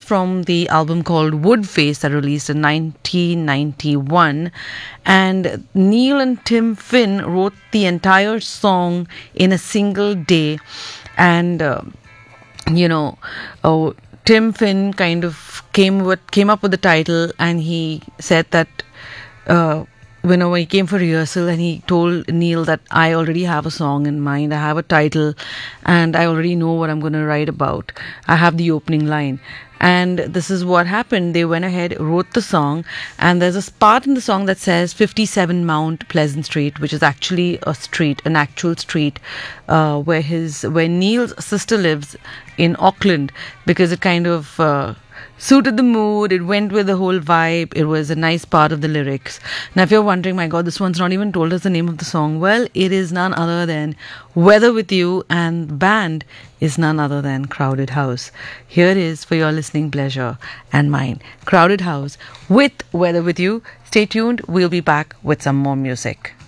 from the album called Woodface that released in 1991. And Neil and Tim Finn wrote the entire song in a single day. And, Tim Finn kind of came up with the title, and he said that when he came for rehearsal, and he told Neil that I already have a song in mind, I have a title, and I already know what I'm going to write about. I have the opening line. And this is what happened. They went ahead, wrote the song, and there's a part in the song that says 57 Mount Pleasant Street, which is actually a street, an actual street, where Neil's sister lives in Auckland, because it kind of suited the mood. It went with the whole vibe. It was a nice part of the lyrics. Now, if you're wondering, my God, this one's not even told us the name of the song. Well, it is none other than Weather With You, and the band is none other than Crowded House. Here it is for your listening pleasure and mine. Crowded House with Weather With You. Stay tuned. We'll be back with some more music.